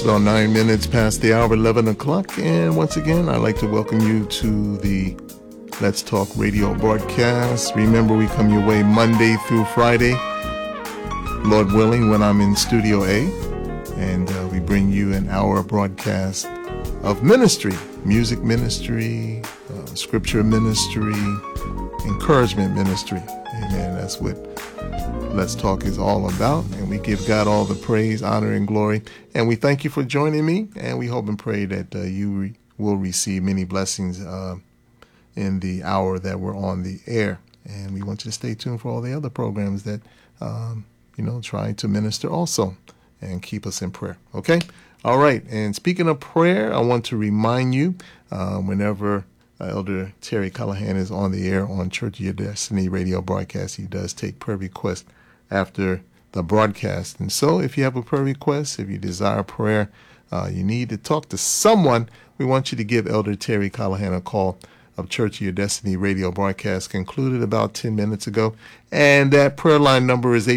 So 9 minutes past the hour, 11 o'clock. And once again, I'd like to welcome you to the Let's Talk Radio broadcast. Remember, we come your way Monday through Friday, Lord willing, when I'm in Studio A. And we bring you an hour broadcast of ministry, music ministry, scripture ministry, encouragement ministry. Amen. That's what Let's Talk is all about, and we give God all the praise, honor, and glory. And we thank you for joining me, and we hope and pray that you will receive many blessings in the hour that we're on the air. And we want you to stay tuned for all the other programs that, try to minister also, and keep us in prayer. Okay? All right. And speaking of prayer, I want to remind you, whenever Elder Terry Callahan is on the air on Church of Your Destiny radio broadcast, he does take prayer requests after the broadcast. And so if you have a prayer request, if you desire prayer, you need to talk to someone, we want you to give Elder Terry Callahan a call of Church of Your Destiny radio broadcast concluded about 10 minutes ago. And that prayer line number is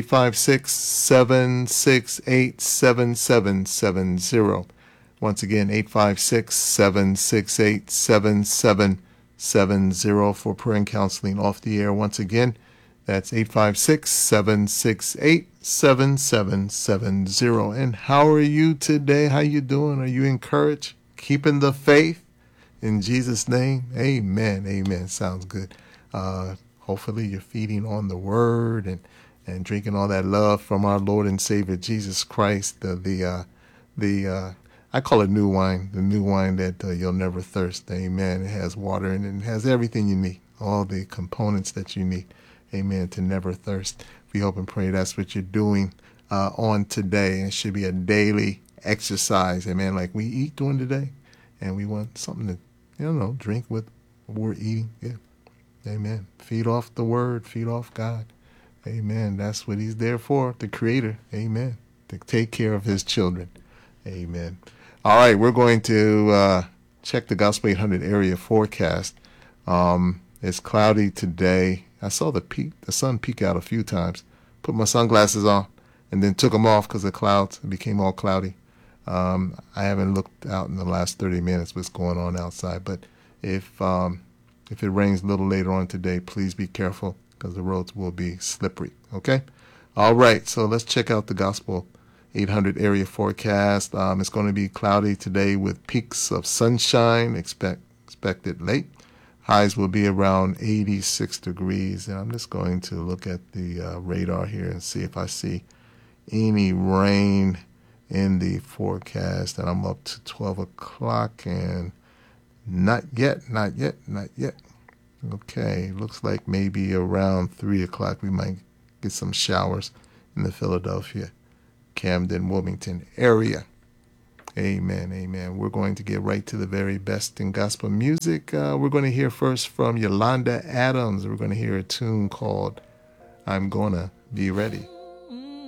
856-768-7770. Once again, 856-768-7770 for prayer and counseling off the air. Once again, that's 856-768-7770. And how are you today? How you doing? Are you encouraged? Keeping the faith? In Jesus' name, amen, amen. Sounds good. Hopefully you're feeding on the word and drinking all that love from our Lord and Savior Jesus Christ. I call it new wine, the new wine that you'll never thirst. Amen. It has water in it and has everything you need, all the components that you need. Amen. To never thirst. We hope and pray that's what you're doing on today. It should be a daily exercise. Amen. Like we eat during the day, and we want something to, drink with what we're eating. Yeah. Amen. Feed off the word. Feed off God. Amen. That's what he's there for, the creator. Amen. To take care of his children. Amen. All right. We're going to check the Gospel 800 area forecast. It's cloudy today. I saw the sun peek out a few times. Put my sunglasses on and then took them off because of the clouds. It became all cloudy. I haven't looked out in the last 30 minutes what's going on outside. But if it rains a little later on today, please be careful because the roads will be slippery. Okay? All right. So let's check out the Gospel 800 area forecast. It's going to be cloudy today with peaks of sunshine expected late. Highs will be around 86 degrees. And I'm just going to look at the radar here and see if I see any rain in the forecast. And I'm up to 12 o'clock and not yet. Okay, looks like maybe around 3 o'clock we might get some showers in the Philadelphia, Camden, Wilmington area. Amen, amen. We're going to get right to the very best in gospel music. We're going to hear first from Yolanda Adams. We're going to hear a tune called I'm Gonna Be Ready.